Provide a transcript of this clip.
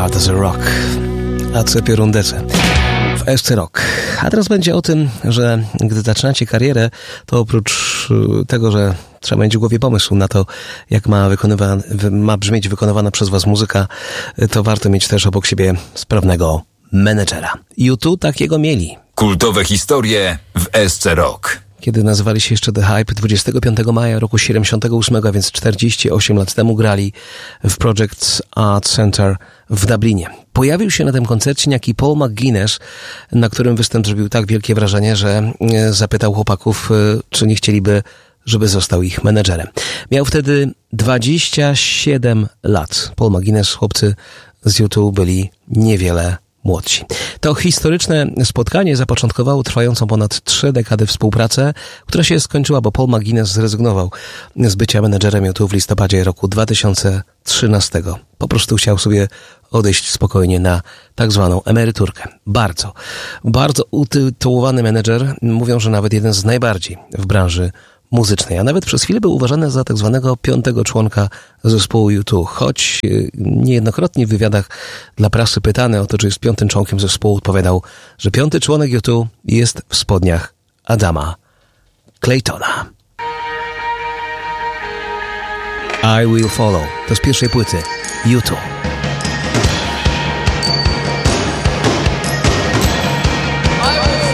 Hard as a Rock. AC Pierundece w SC Rock. A teraz będzie o tym, że gdy zaczynacie karierę, to oprócz tego, że trzeba mieć w głowie pomysł na to, jak ma brzmieć wykonywana przez was muzyka, to warto mieć też obok siebie sprawnego menedżera. U2 takiego mieli. Kultowe historie w SC Rock. Kiedy nazywali się jeszcze The Hype, 25 maja roku 78, a więc 48 lat temu, grali w Project Art Center w Dublinie. Pojawił się na tym koncercie niejaki Paul McGuinness, na którym występ zrobił tak wielkie wrażenie, że zapytał chłopaków, czy nie chcieliby, żeby został ich menedżerem. Miał wtedy 27 lat. Paul McGuinness, chłopcy z U2 byli niewiele młodsi. To historyczne spotkanie zapoczątkowało trwającą ponad 3 dekady współpracę, która się skończyła, bo Paul McGuinness zrezygnował z bycia menedżerem U2 w listopadzie roku 2013. Po prostu chciał sobie odejść spokojnie na tak zwaną emeryturkę. Bardzo utytułowany menedżer, mówią, że nawet jeden z najbardziej w branży muzycznej, a nawet przez chwilę był uważany za tak zwanego 5. członka zespołu U2, choć niejednokrotnie w wywiadach dla prasy pytany o to, czy jest 5. członkiem zespołu, odpowiadał, że 5. członek U2 jest w spodniach Adama Claytona. I Will Follow to z pierwszej płyty U2.